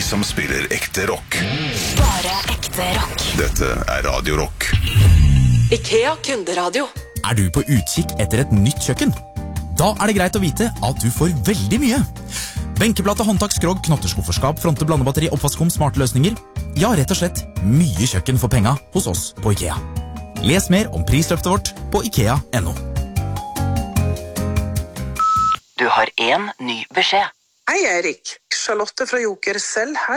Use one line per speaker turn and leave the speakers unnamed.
som spiller ekte rock.
Bare ekte rock.
Dette Radio Rock.
IKEA kunderadio.
Er du på utkikk etter et nytt kjøkken? Da er det greit å vite at du får veldig mye. Benkeplate, håndtak, skrog, knotterskufferskap, fronte, blandebatteri, oppvaskom, smarte løsninger. Ja, rett og slett mye kjøkken for penga hos oss på IKEA. Les mer om prisløftet vårt på IKEA.no.
Du har en ny beskjed.
Hei Erik, Charlotte fra Joker selv her.